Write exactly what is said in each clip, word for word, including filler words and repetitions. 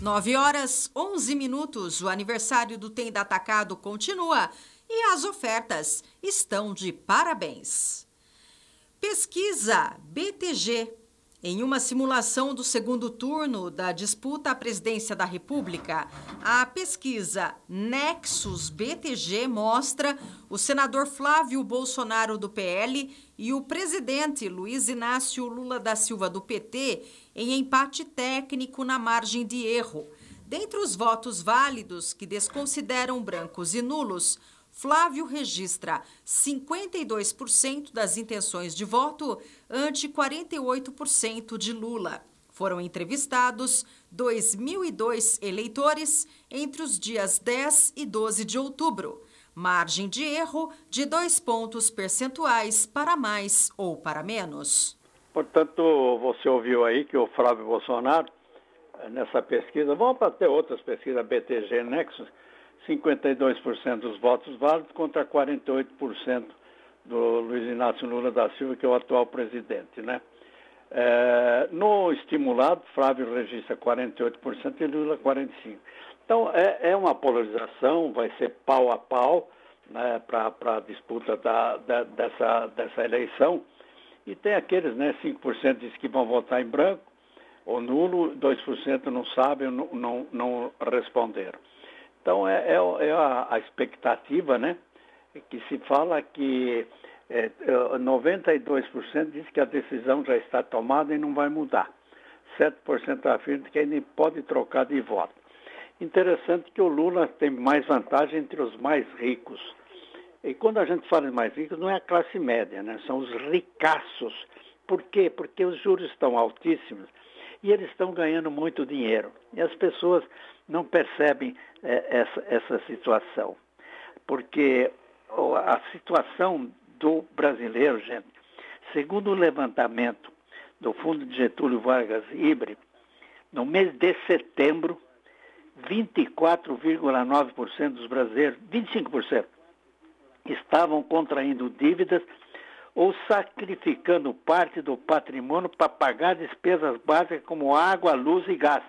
nove horas, onze minutos. O aniversário do Tenda Atacado continua e as ofertas estão de parabéns. Pesquisa B T G. Em uma simulação do segundo turno da disputa à presidência da República, a pesquisa Nexus B T G mostra o senador Flávio Bolsonaro do P L e o presidente Luiz Inácio Lula da Silva do P T em empate técnico na margem de erro. Dentre os votos válidos que desconsideram brancos e nulos, Flávio registra cinquenta e dois por cento das intenções de voto ante quarenta e oito por cento de Lula. Foram entrevistados dois mil e dois eleitores entre os dias dez e doze de outubro. Margem de erro de dois pontos percentuais para mais ou para menos. Portanto, você ouviu aí que o Flávio Bolsonaro, nessa pesquisa, vamos para ter outras pesquisas, B T G Nexus, cinquenta e dois por cento dos votos válidos contra quarenta e oito por cento do Luiz Inácio Lula da Silva, que é o atual presidente, né? É, no estimulado, Flávio registra quarenta e oito por cento e Lula quarenta e cinco por cento. Então, é, é uma polarização, vai ser pau a pau, né, para a disputa da, da, dessa, dessa eleição. E tem aqueles, né, cinco por cento diz que vão votar em branco ou nulo, dois por cento não sabem, não, não, não responderam. Então, é, é, é a, a expectativa, né, que se fala que é, noventa e dois por cento diz que a decisão já está tomada e não vai mudar. sete por cento afirma que ainda pode trocar de voto. Interessante que o Lula tem mais vantagem entre os mais ricos. E quando a gente fala de mais ricos, não é a classe média, né, são os ricaços. Por quê? Porque os juros estão altíssimos e eles estão ganhando muito dinheiro. E as pessoas não percebem é, essa, essa situação. Porque a situação do brasileiro, gente, segundo o levantamento do Fundo de Getúlio Vargas Ibre, no mês de setembro, vinte e quatro vírgula nove por cento dos brasileiros, vinte e cinco por cento, estavam contraindo dívidas ou sacrificando parte do patrimônio para pagar despesas básicas como água, luz e gás.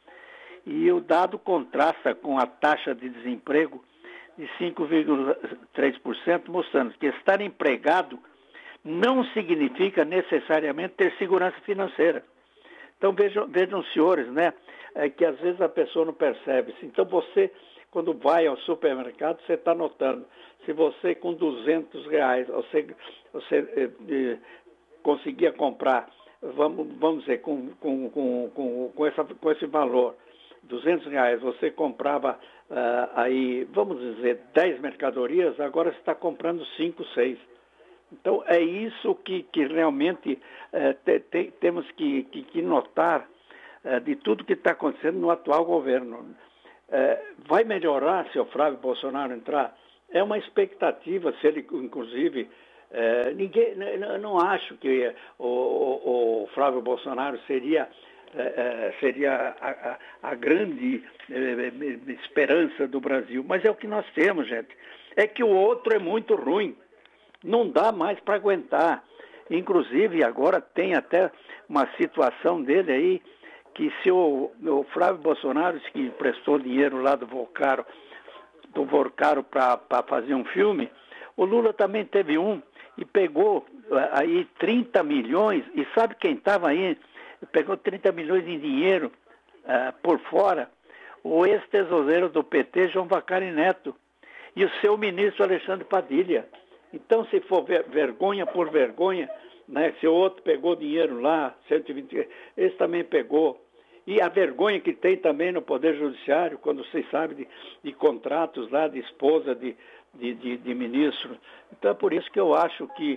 E o dado contrasta com a taxa de desemprego de cinco vírgula três por cento, mostrando que estar empregado não significa necessariamente ter segurança financeira. Então vejam, vejam senhores, né, é que às vezes a pessoa não percebe. Então você, quando vai ao supermercado, você está notando. Se você com duzentos reais, você, você eh, eh, conseguia comprar, vamos, vamos dizer, com, com, com, com, com, essa, com esse valor, duzentos reais, você comprava uh, aí, vamos dizer, dez mercadorias, agora você está comprando cinco, seis. Então é isso que, que realmente uh, te, te, temos que, que, que notar uh, de tudo que está acontecendo no atual governo. Uh, vai melhorar se o Flávio Bolsonaro entrar? É uma expectativa, se ele, inclusive, uh, ninguém, não acho que o, o, o Flávio Bolsonaro seria... É, seria a, a, a grande é, esperança do Brasil. Mas é o que nós temos, gente. É que o outro é muito ruim. Não dá mais para aguentar. Inclusive, agora tem até uma situação dele aí, que se o, o Flávio Bolsonaro, que emprestou dinheiro lá do Volcaro, do Volcaro para fazer um filme, o Lula também teve um e pegou aí trinta milhões, e sabe quem estava aí? Pegou trinta milhões em dinheiro uh, por fora, o ex-tesoureiro do P T, João Vacari Neto, e o seu ministro Alexandre Padilha. Então, se for ver, vergonha por vergonha, né, se o outro pegou dinheiro lá, cento e vinte, esse também pegou. E a vergonha que tem também no Poder Judiciário, quando vocês sabem de, de contratos lá de esposa de, de, de, de ministro. Então, é por isso que eu acho que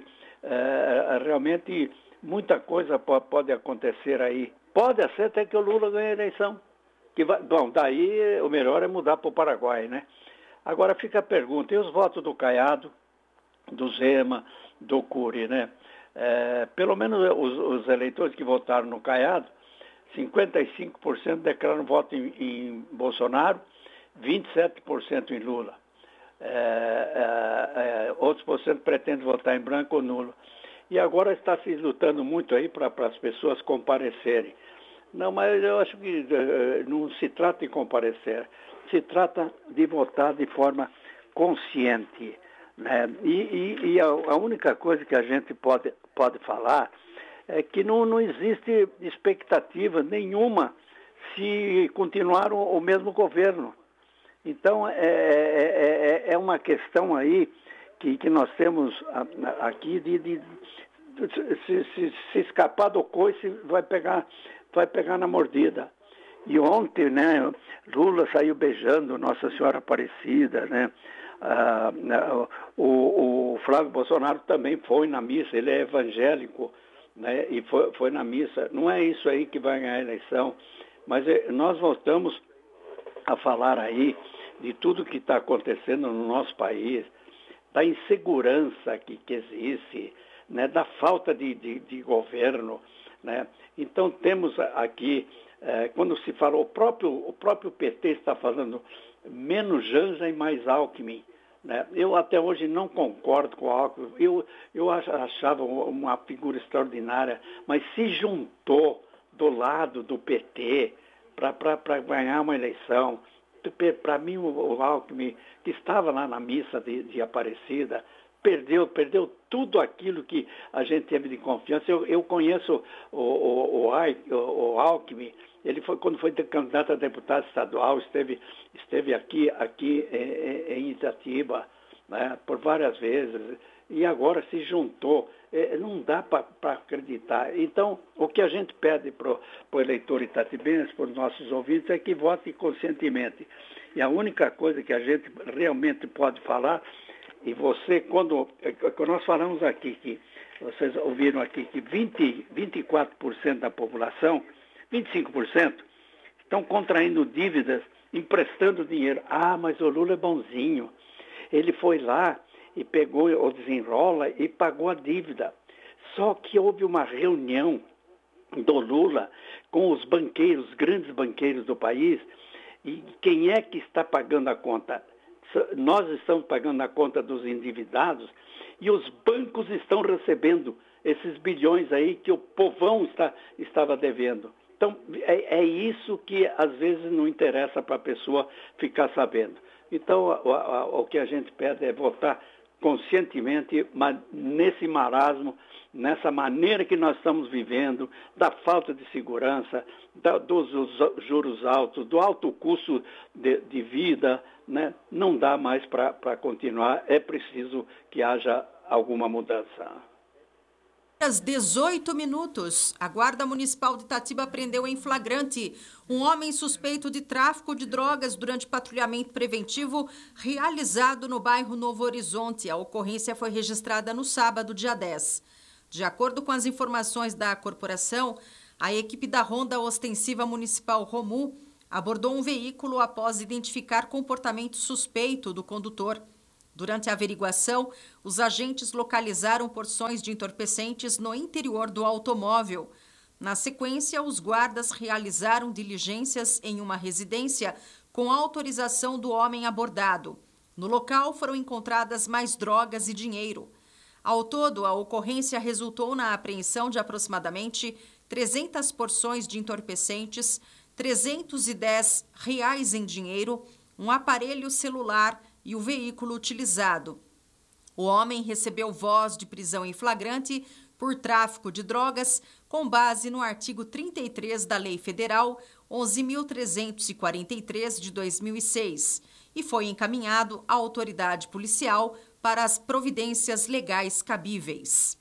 uh, realmente... muita coisa pode acontecer aí. Pode ser até que o Lula ganhe a eleição. Que vai, bom, daí o melhor é mudar para o Paraguai, né? Agora fica a pergunta, e os votos do Caiado, do Zema, do Cury, né? É, pelo menos os, os eleitores que votaram no Caiado, cinquenta e cinco por cento declaram voto em, em Bolsonaro, vinte e sete por cento em Lula. É, é, é, outros por cento pretendem votar em branco ou nulo. E agora está se lutando muito aí para as pessoas comparecerem. Não, mas eu acho que uh, não se trata de comparecer, se trata de votar de forma consciente, né? E, e, e a, a única coisa que a gente pode, pode falar é que não, não existe expectativa nenhuma se continuar o, o mesmo governo. Então, é, é, é uma questão aí que, que nós temos aqui de, de, de se, se, se escapar do coice, vai pegar, vai pegar na mordida. E ontem, né, Lula saiu beijando Nossa Senhora Aparecida, né? Ah, o, o Flávio Bolsonaro também foi na missa, ele é evangélico, né, e foi, foi na missa. Não é isso aí que vai ganhar a eleição, mas nós voltamos a falar aí de tudo que está acontecendo no nosso país, da insegurança que, que existe, né, da falta de, de, de governo, né? Então temos aqui, eh, quando se fala, o próprio, o próprio P T está falando menos Janja e mais Alckmin, né? Eu até hoje não concordo com o Alckmin, eu, eu achava uma figura extraordinária, mas se juntou do lado do P T para ganhar uma eleição. Para mim, o Alckmin, que estava lá na missa de, de Aparecida, perdeu, perdeu tudo aquilo que a gente teve de confiança. Eu, eu conheço o, o, o, o Alckmin, ele foi, quando foi candidato a deputado estadual, esteve, esteve aqui, aqui em, em Itatiba, né, por várias vezes, e agora se juntou. É, não dá para acreditar. Então, o que a gente pede para o eleitor itatibense, para os nossos ouvintes, é que vote conscientemente. E a única coisa que a gente realmente pode falar, e você, quando, quando nós falamos aqui, que vocês ouviram aqui, que vinte, vinte e quatro por cento da população, vinte e cinco por cento, estão contraindo dívidas, emprestando dinheiro. Ah, mas o Lula é bonzinho. Ele foi lá e pegou o desenrola e pagou a dívida. Só que houve uma reunião do Lula com os banqueiros, grandes banqueiros do país, e quem é que está pagando a conta? Nós estamos pagando a conta dos endividados e os bancos estão recebendo esses bilhões aí que o povão está, estava devendo. Então, é, é isso que às vezes não interessa para a pessoa ficar sabendo. Então, o, a, o que a gente pede é votar conscientemente, mas nesse marasmo, nessa maneira que nós estamos vivendo, da falta de segurança, da, dos, dos juros altos, do alto custo de, de vida, né? Não dá mais para continuar, é preciso que haja alguma mudança. Às dezoito minutos, a Guarda Municipal de Itatiba prendeu em flagrante um homem suspeito de tráfico de drogas durante patrulhamento preventivo realizado no bairro Novo Horizonte. A ocorrência foi registrada no sábado, dia dez. De acordo com as informações da corporação, a equipe da Ronda Ostensiva Municipal Romu abordou um veículo após identificar comportamento suspeito do condutor. Durante a averiguação, os agentes localizaram porções de entorpecentes no interior do automóvel. Na sequência, os guardas realizaram diligências em uma residência com autorização do homem abordado. No local foram encontradas mais drogas e dinheiro. Ao todo, a ocorrência resultou na apreensão de aproximadamente trezentas porções de entorpecentes, trezentos e dez reais em dinheiro, um aparelho celular e o veículo utilizado. O homem recebeu voz de prisão em flagrante por tráfico de drogas com base no artigo trinta e três da Lei Federal onze mil trezentos e quarenta e três de dois mil e seis e foi encaminhado à autoridade policial para as providências legais cabíveis.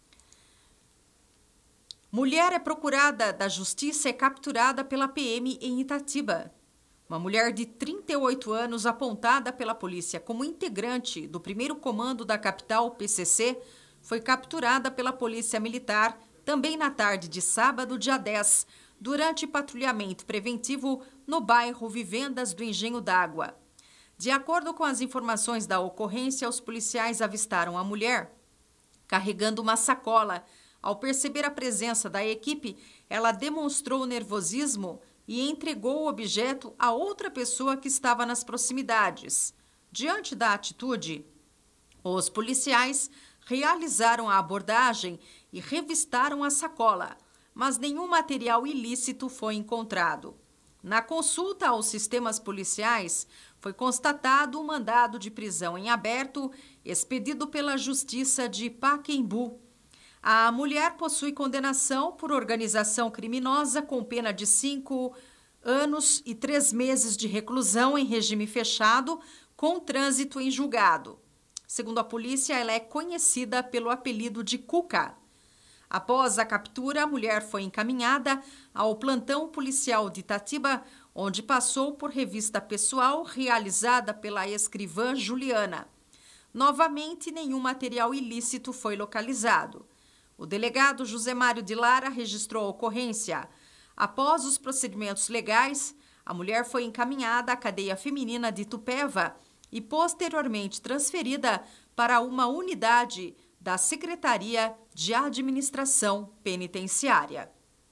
Mulher é procurada da Justiça e capturada pela P M em Itatiba. Uma mulher de trinta e oito anos, apontada pela polícia como integrante do primeiro comando da capital, P C C, foi capturada pela Polícia Militar também na tarde de sábado, dia dez, durante patrulhamento preventivo no bairro Vivendas do Engenho d'Água. De acordo com as informações da ocorrência, os policiais avistaram a mulher carregando uma sacola. Ao perceber a presença da equipe, ela demonstrou nervosismo e entregou o objeto a outra pessoa que estava nas proximidades. Diante da atitude, os policiais realizaram a abordagem e revistaram a sacola. mas nenhum material ilícito foi encontrado. Na consulta aos sistemas policiais, foi constatado um mandado de prisão em aberto expedido pela Justiça de Pacaembu. A mulher possui condenação por organização criminosa com pena de cinco anos e três meses de reclusão em regime fechado, com trânsito em julgado. Segundo a polícia, ela é conhecida pelo apelido de Cuca. Após a captura, a mulher foi encaminhada ao plantão policial de Itatiba, onde passou por revista pessoal realizada pela escrivã Juliana. Novamente, nenhum material ilícito foi localizado. O delegado José Mário de Lara registrou a ocorrência. Após os procedimentos legais, a mulher foi encaminhada à cadeia feminina de Itupeva e posteriormente transferida para uma unidade da Secretaria de Administração Penitenciária.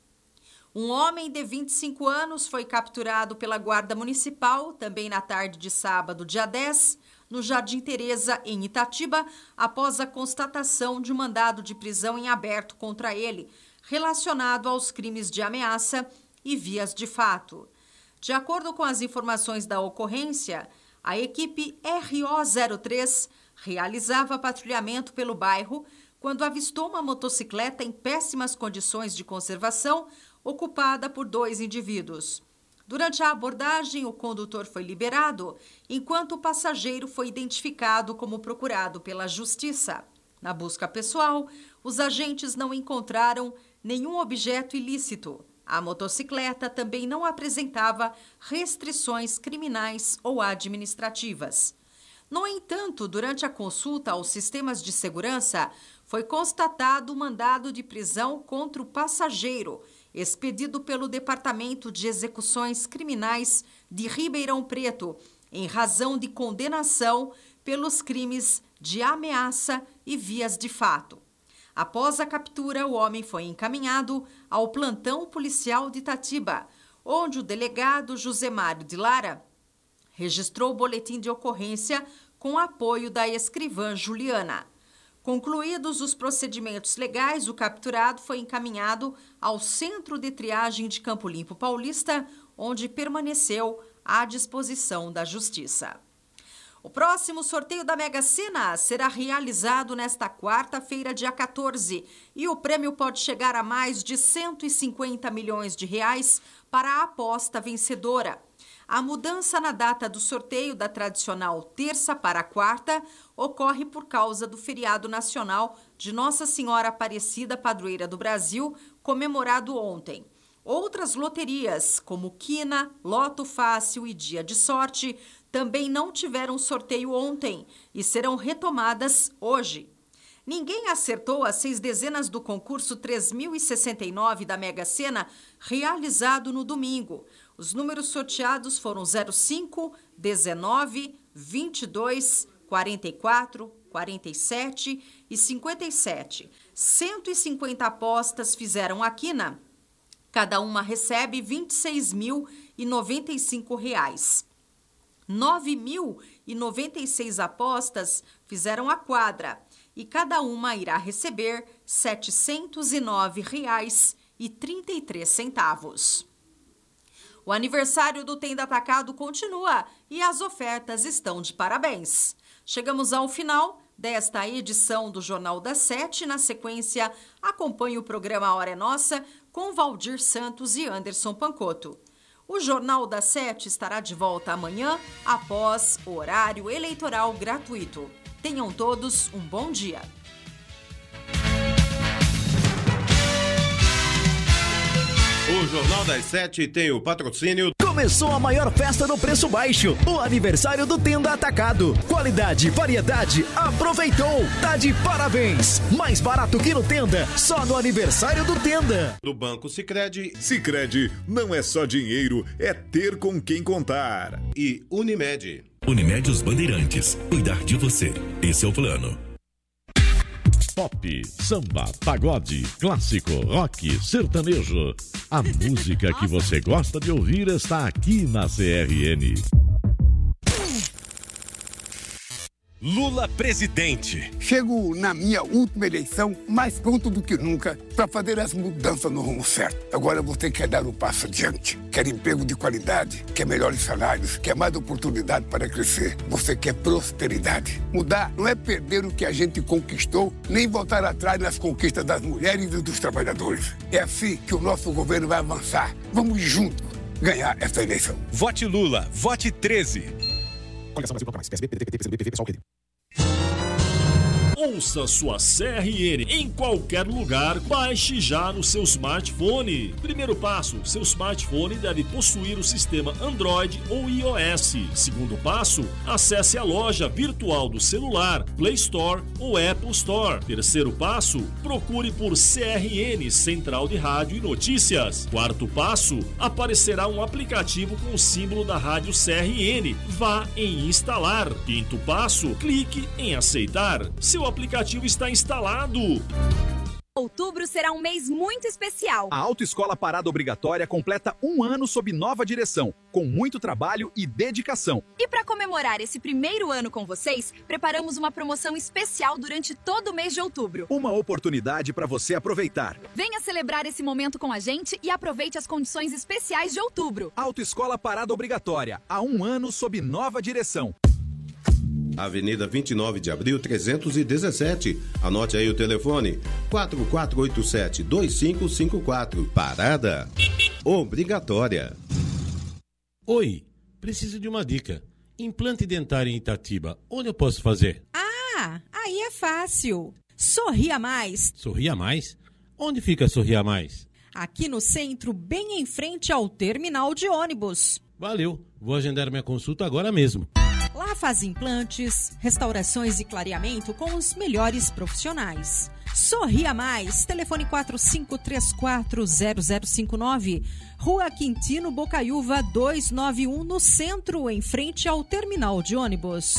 Um homem de vinte e cinco anos foi capturado pela Guarda Municipal, também na tarde de sábado, dia dez, no Jardim Teresa, em Itatiba, após a constatação de um mandado de prisão em aberto contra ele, relacionado aos crimes de ameaça e vias de fato. De acordo com as informações da ocorrência, a equipe R O zero três realizava patrulhamento pelo bairro quando avistou uma motocicleta em péssimas condições de conservação, ocupada por dois indivíduos. Durante a abordagem, o condutor foi liberado, enquanto o passageiro foi identificado como procurado pela Justiça. Na busca pessoal, os agentes não encontraram nenhum objeto ilícito. A motocicleta também não apresentava restrições criminais ou administrativas. No entanto, durante a consulta aos sistemas de segurança, foi constatado um mandado de prisão contra o passageiro, expedido pelo Departamento de Execuções Criminais de Ribeirão Preto, em razão de condenação pelos crimes de ameaça e vias de fato. Após a captura, o homem foi encaminhado ao plantão policial de Itatiba, onde o delegado José Mário de Lara registrou o boletim de ocorrência com apoio da escrivã Juliana. Concluídos os procedimentos legais, o capturado foi encaminhado ao Centro de Triagem de Campo Limpo Paulista, onde permaneceu à disposição da Justiça. O próximo sorteio da Mega Sena será realizado nesta quarta-feira, dia quatorze, e o prêmio pode chegar a mais de cento e cinquenta milhões de reais para a aposta vencedora. A mudança na data do sorteio da tradicional terça para quarta ocorre por causa do feriado nacional de Nossa Senhora Aparecida, padroeira do Brasil, comemorado ontem. Outras loterias, como Quina, Loto Fácil e Dia de Sorte, também não tiveram sorteio ontem e serão retomadas hoje. Ninguém acertou as seis dezenas do concurso três mil e sessenta e nove da Mega Sena, realizado no domingo. Os números sorteados foram zero cinco, dezenove, vinte e dois, quarenta e quatro, quarenta e sete e cinquenta e sete. cento e cinquenta apostas fizeram a quina. Cada uma recebe vinte e seis mil e noventa e cinco reais. nove mil e noventa e seis apostas fizeram a quadra e cada uma irá receber setecentos e nove reais e trinta e três centavos. O aniversário do Tenda Atacado continua e as ofertas estão de parabéns. Chegamos ao final desta edição do Jornal das Sete. Na sequência, acompanhe o programa A Hora é Nossa com Valdir Santos e Anderson Pancotto. O Jornal das Sete estará de volta amanhã, após o horário eleitoral gratuito. Tenham todos um bom dia. O Jornal das Sete tem o patrocínio. Começou a maior festa no preço baixo. O aniversário do Tenda Atacado. Qualidade, variedade, aproveitou. Tá de parabéns. Mais barato que no Tenda, só no aniversário do Tenda. Do Banco Sicredi. Sicredi não é só dinheiro, é ter com quem contar. E Unimed. Unimed Os Bandeirantes. Cuidar de você. Esse é o plano. Pop, samba, pagode, clássico, rock, sertanejo. A música que você gosta de ouvir está aqui na C R N. Lula presidente. Chego na minha última eleição mais pronto do que nunca para fazer as mudanças no rumo certo. Agora você quer dar um passo adiante, quer emprego de qualidade, quer melhores salários, quer mais oportunidade para crescer. Você quer prosperidade. Mudar não é perder o que a gente conquistou, nem voltar atrás nas conquistas das mulheres e dos trabalhadores. É assim que o nosso governo vai avançar. Vamos juntos ganhar essa eleição. Vote Lula, vote treze. Ouça sua C R N em qualquer lugar, baixe já no seu smartphone. Primeiro passo, seu smartphone deve possuir o sistema Android ou iOS. Segundo passo, acesse a loja virtual do celular, Play Store ou Apple Store. Terceiro passo, procure por C R N, Central de Rádio e Notícias. Quarto passo, aparecerá um aplicativo com o símbolo da rádio C R N. Vá em instalar. Quinto passo, clique em aceitar. Seu aplicativo está instalado. Outubro será um mês muito especial. A Autoescola Parada Obrigatória completa um ano sob nova direção, com muito trabalho e dedicação. E para comemorar esse primeiro ano com vocês, preparamos uma promoção especial durante todo o mês de outubro. Uma oportunidade para você aproveitar. Venha celebrar esse momento com a gente e aproveite as condições especiais de outubro. Autoescola Parada Obrigatória, há um ano sob nova direção. Avenida vinte e nove de abril, trezentos e dezessete. Anote aí o telefone: quatro quatro oito sete, dois cinco cinco quatro. Parada obrigatória. Oi, preciso de uma dica. Implante dentário em Itatiba, onde eu posso fazer? Ah, aí é fácil. Sorria Mais. Sorria Mais? Onde fica Sorria Mais? Aqui no centro, bem em frente ao terminal de ônibus. Valeu, vou agendar minha consulta agora mesmo. Lá faz implantes, restaurações e clareamento com os melhores profissionais. Sorria Mais, telefone quatro cinco três quatro zero zero cinco nove, Rua Quintino Bocaiúva duzentos e noventa e um, no centro, em frente ao terminal de ônibus.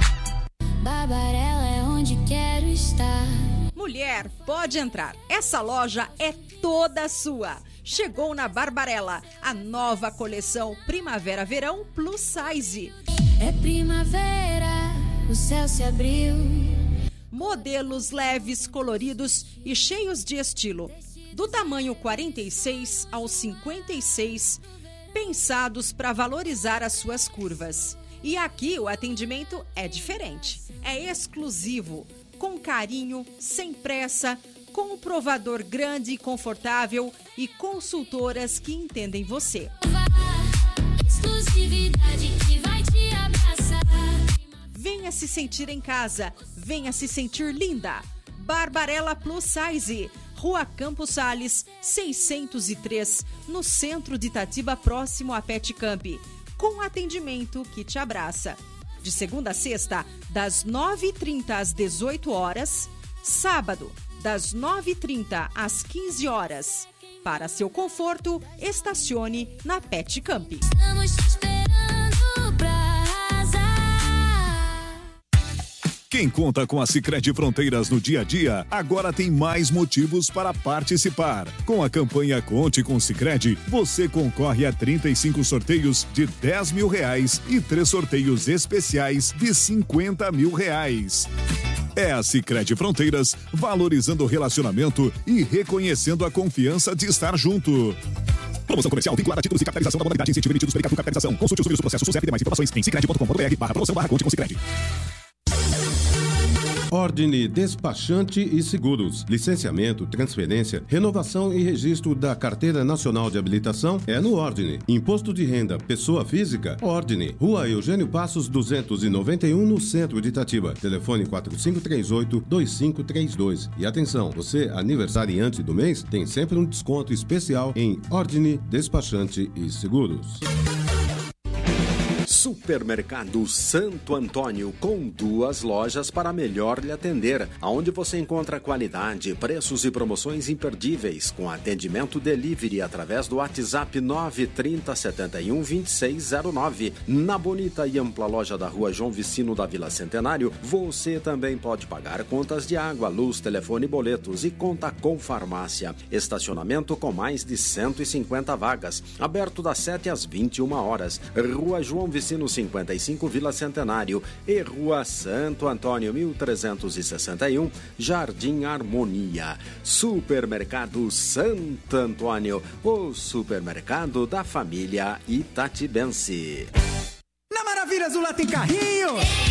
Barbarella é onde quero estar. Mulher, pode entrar. Essa loja é toda sua. Chegou na Barbarella a nova coleção Primavera-Verão Plus Size. É primavera, o céu se abriu. Modelos leves, coloridos e cheios de estilo. Do tamanho quarenta e seis ao cinquenta e seis, pensados para valorizar as suas curvas. E aqui o atendimento é diferente. É exclusivo, com carinho, sem pressa, com um provador grande e confortável e consultoras que entendem você. Exclusividade que vai te abraçar. Venha se sentir em casa, venha se sentir linda. Barbarella Plus Size, Rua Campos Sales, seiscentos e três, no centro de Itatiba, próximo a Pet Camp, com atendimento que te abraça. De segunda a sexta, das nove e trinta às dezoito horas, sábado, das nove e trinta às quinze horas. Para seu conforto, estacione na Pet Camp. Estamos te esperando pra arrasar. Quem conta com a Sicredi Fronteiras no dia a dia, agora tem mais motivos para participar. Com a campanha Conte com Sicredi, você concorre a trinta e cinco sorteios de dez mil reais e três sorteios especiais de cinquenta mil reais. É a Sicredi Fronteiras, valorizando o relacionamento e reconhecendo a confiança de estar junto. Promoção comercial vinculada a títulos de capitalização da modalidade incentivo emitidos pela Capitalização. Consulte os números do processo S U S E P e demais informações em sicredi ponto com ponto br barra promoção barra conte com Sicredi. Ordine Despachante e Seguros. Licenciamento, transferência, renovação e registro da Carteira Nacional de Habilitação é no Ordine. Imposto de renda, pessoa física, Ordine. Rua Eugênio Passos, duzentos e noventa e um, no centro de Itatiba. Telefone quatro cinco três oito, dois cinco três dois. E atenção, você aniversariante do mês tem sempre um desconto especial em Ordine Despachante e Seguros. Supermercado Santo Antônio, com duas lojas para melhor lhe atender, aonde você encontra qualidade, preços e promoções imperdíveis, com atendimento delivery através do WhatsApp nove trinta, setenta e um, vinte e seis zero nove. Na bonita e ampla loja da Rua João Vicino da Vila Centenário, você também pode pagar contas de água, luz, telefone, boletos e conta com farmácia. Estacionamento com mais de cento e cinquenta vagas, aberto das sete às vinte e uma horas. Rua João Vicino Vicino cinquenta e cinco, Vila Centenário, e Rua Santo Antônio mil trezentos e sessenta e um, Jardim Harmonia. Supermercado Santo Antônio, o supermercado da família itatibense. Na Maravilhas do Lá tem carrinho!